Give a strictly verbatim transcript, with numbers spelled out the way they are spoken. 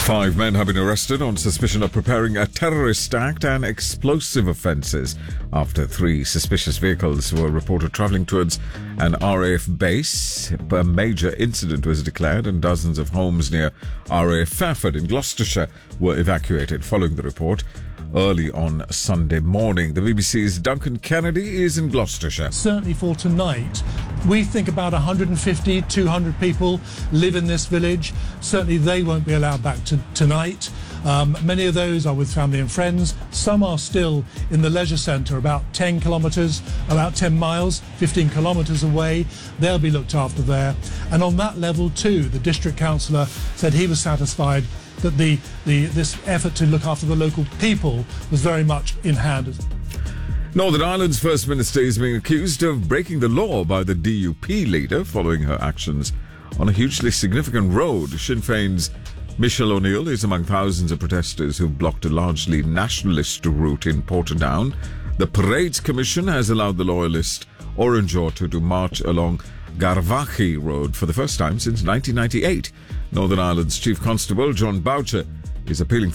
Five men have been arrested on suspicion of preparing a terrorist act and explosive offences after three suspicious vehicles were reported travelling towards an R A F base. A major incident was declared and dozens of homes near R A F Fairford in Gloucestershire were evacuated following the report early on Sunday morning. The B B C's Duncan Kennedy is in Gloucestershire. Certainly for tonight, we think about one hundred fifty, two hundred people live in this village. Certainly they won't be allowed back to tonight. Um, many of those are with family and friends. Some are still in the leisure centre about ten kilometres, about ten miles, fifteen kilometres away. They'll be looked after there. And on that level too, the district councillor said he was satisfied that the, the this effort to look after the local people was very much in hand. Northern Ireland's First Minister is being accused of breaking the law by the D U P leader following her actions on a hugely significant road. Sinn Féin's Michelle O'Neill is among thousands of protesters who blocked a largely nationalist route in Portadown. The Parades Commission has allowed the loyalist Orange Auto to march along Garvachi Road for the first time since nineteen ninety-eight. Northern Ireland's Chief Constable John Boucher is appealing